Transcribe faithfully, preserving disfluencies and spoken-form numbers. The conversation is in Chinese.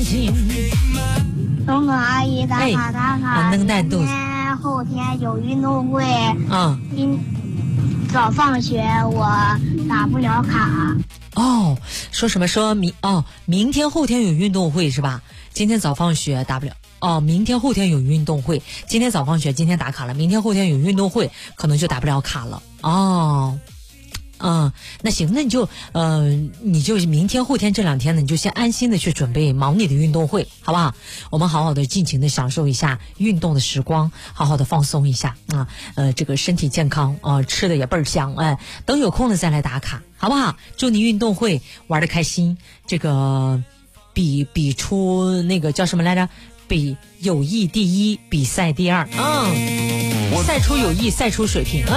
心。 东东阿姨打卡打卡， 能耐度。 今天后天有运动会， 啊， 今早放学我打不了卡。 哦，说什么说明哦，明天后天有运动会是吧？今天早放学打不了。哦，明天后天有运动会，今天早放学，今天打卡了，明天后天有运动会，可能就打不了卡了。哦。嗯，那行，那你就呃，你就明天后天这两天呢，你就先安心的去准备忙你的运动会，好不好？我们好好的尽情的享受一下运动的时光，好好的放松一下啊，呃，这个身体健康啊、呃，吃的也倍儿香，哎、呃，等有空了再来打卡，好不好？祝你运动会玩得开心，这个比比出那个叫什么来着？比友谊第一，比赛第二，嗯，赛出友谊，赛出水平。